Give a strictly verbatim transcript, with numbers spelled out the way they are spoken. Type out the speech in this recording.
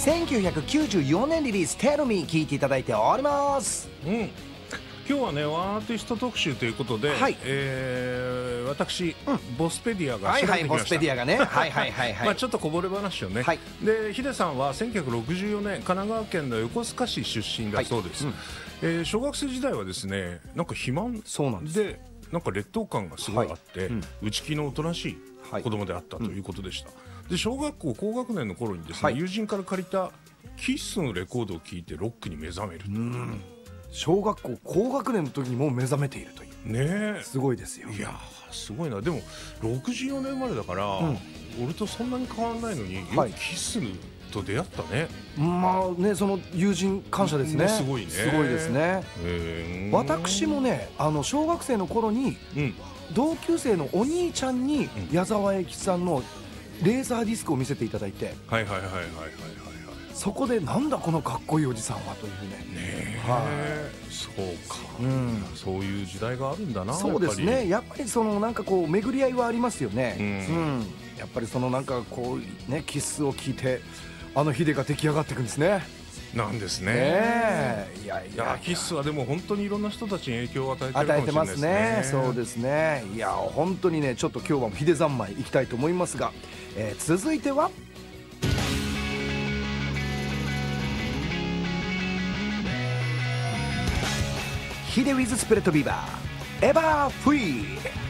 せんきゅうひゃくきゅうじゅうよねんリリース Tell Me 聴いていただいております。 うん、今日はねワンアーティスト特集ということで、はい、えー、私、うん、ボスペディアが調べてきました。はいはい、ボスペディアがね、はいはいはいはいまあちょっとこぼれ話をね、はい、でヒデさんはせんきゅうひゃくろくじゅうよねん神奈川県の横須賀市出身だそうです、はい、うん、えー、小学生時代はですねなんか肥満でなんか劣等感がすごいあって、はい、うん、内気のおとなしい子供であったということでした、はい、うん、で小学校高学年の頃にですね、はい、友人から借りたキッスのレコードを聴いてロックに目覚めると。うん、 小学校高学年の時にもう目覚めているというね、すごいですよ。 いやすごいな。でもろくじゅうよねん生まれだから、うん、俺とそんなに変わらないのによくキッスと出会ったね。 まあね、その友人感謝ですね。 すごいね、 すごいですね。私もね、あの小学生の頃に、うん、同級生のお兄ちゃんに矢沢永吉さんのレーザーディスクを見せていただいて、はいはいはいはいはいはい、そこでなんだこのかっこいいおじさんはというね。ね、 はい、そうか、うん、そういう時代があるんだな。 そうですね、やっぱりそのなんかこう巡り合いはありますよね、うんうん、やっぱりそのなんかこうねキスを聞いてあのヒデが出来上がっていくんですね。 なんですね。 ね、いやいやいやキスはでも本当にいろんな人たちに影響を与えてるかもしれないですね。与えてますね。 そうですね。いや本当にね、ちょっと今日はヒデ三昧いきたいと思いますが、えー、続いてはヒデウィズスプレッドビーバーエバーフリー。